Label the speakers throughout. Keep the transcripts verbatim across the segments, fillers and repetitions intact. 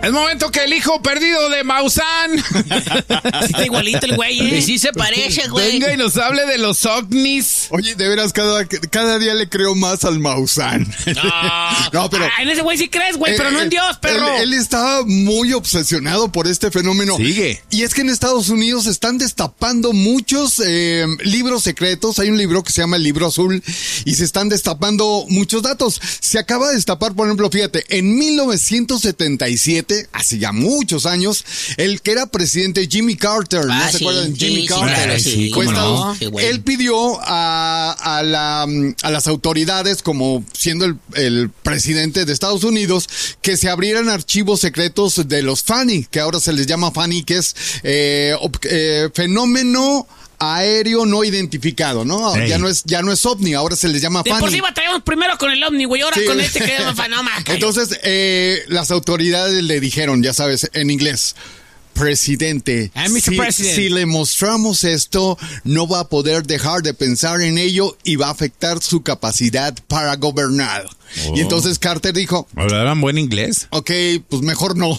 Speaker 1: Es momento que el hijo perdido de Maussan.
Speaker 2: Está igualito el güey, ¿eh?
Speaker 3: Sí se parece, güey.
Speaker 1: Venga y nos hable de los ovnis.
Speaker 4: Oye, de veras, cada, cada día le creo más al Maussan.
Speaker 2: No,
Speaker 4: no, pero...
Speaker 2: Ah, en ese güey sí crees, güey, pero
Speaker 4: eh,
Speaker 2: no en Dios, perro.
Speaker 4: Él, él estaba muy obsesionado por este fenómeno.
Speaker 1: Sigue.
Speaker 4: Y es que en Estados Unidos están destapando muchos eh, libros secretos. Hay un libro que se llama El Libro Azul y se están destapando muchos datos. Se acaba de destapar, por ejemplo, fíjate, en mil novecientos setenta y siete, hace ya muchos años, el que era presidente Jimmy Carter, ¿no
Speaker 3: Ah,
Speaker 4: se
Speaker 3: sí,
Speaker 4: acuerdan?
Speaker 3: sí,
Speaker 4: Jimmy
Speaker 3: sí,
Speaker 4: Carter.
Speaker 3: claro, sí,
Speaker 4: Fue
Speaker 3: cómo
Speaker 4: Estados-
Speaker 3: no. Qué bueno.
Speaker 4: Él pidió a, a, la, a las autoridades, como siendo el, el presidente de Estados Unidos, que se abrieran archivos secretos de los F A N I, que ahora se les llama F A N I, que es eh, ob- eh, fenómeno aéreo no identificado, ¿no?
Speaker 1: Ey.
Speaker 4: Ya no es ya no es ovni, ahora se les llama
Speaker 2: De
Speaker 4: F A N I.
Speaker 2: por sí batallamos primero con el ovni, güey, ahora
Speaker 4: Sí.
Speaker 2: con este que llama Fanoma.
Speaker 4: Entonces, eh, las autoridades le dijeron, ya sabes, en inglés, presidente,
Speaker 2: Ah, mister
Speaker 4: si,
Speaker 2: President.
Speaker 4: si le mostramos esto, no va a poder dejar de pensar en ello y va a afectar su capacidad para gobernar.
Speaker 1: Oh.
Speaker 4: Y entonces Carter dijo,
Speaker 1: ¿Hablaban buen inglés?
Speaker 4: ok, pues mejor no.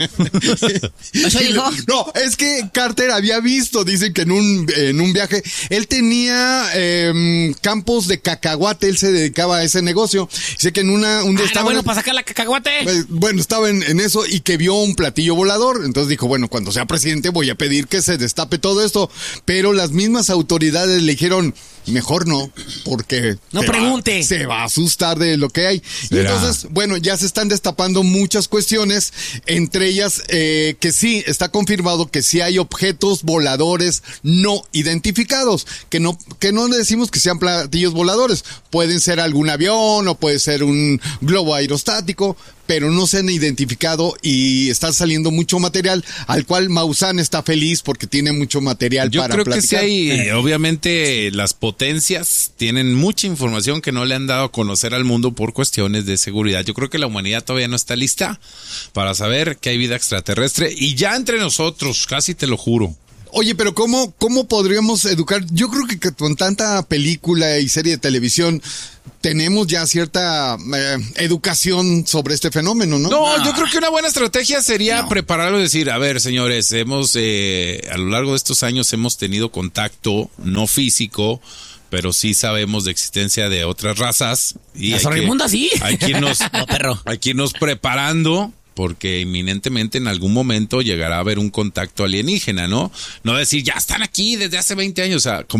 Speaker 3: ¿Eso dijo?
Speaker 4: No, es que Carter había visto, dicen que en un, en un viaje, él tenía eh, campos de cacahuate, él se dedicaba a ese negocio. Dice que en una, un día
Speaker 2: Ah, era
Speaker 4: estaba
Speaker 2: bueno
Speaker 4: en-
Speaker 2: para sacar la cacahuate.
Speaker 4: eh, Bueno, estaba en, en eso y que vio un platillo volador. Entonces dijo, bueno, cuando sea presidente voy a pedir que se destape todo esto. Pero las mismas autoridades le dijeron, mejor no, porque...
Speaker 2: No
Speaker 4: se va-
Speaker 2: pregunte.
Speaker 4: se va a asustar de lo que hay. Y
Speaker 1: Será.
Speaker 4: entonces, bueno, ya se están destapando muchas cuestiones, entre ellas eh, que sí, está confirmado que sí hay objetos voladores no identificados, que no, que no decimos que sean platillos voladores. Pueden ser algún avión o puede ser un globo aerostático, pero no se han identificado y está saliendo mucho material al cual Maussan está feliz porque tiene mucho material
Speaker 1: Yo
Speaker 4: para
Speaker 1: creo que sí
Speaker 4: platicar.
Speaker 1: hay, eh, obviamente las potencias tienen mucha información que no le han dado a conocer al mundo por cuestiones de seguridad. Yo creo que la humanidad todavía no está lista para saber que hay vida extraterrestre y ya entre nosotros, casi te lo juro.
Speaker 4: Oye, pero ¿cómo, cómo podríamos educar? Yo creo que, que con tanta película y serie de televisión tenemos ya cierta eh, educación sobre este fenómeno, ¿no?
Speaker 1: No, yo creo que una buena estrategia sería prepararlo y decir, a ver, señores, hemos eh, a lo largo de estos años hemos tenido contacto no físico, pero sí sabemos de existencia de otras razas y
Speaker 2: La
Speaker 1: hay que,
Speaker 2: Sorrimunda sí.
Speaker 1: hay que irnos,
Speaker 3: No, perro.
Speaker 1: hay que irnos preparando porque inminentemente en algún momento llegará a haber un contacto alienígena, ¿no? No decir, ya están aquí desde hace veinte años, o sea, como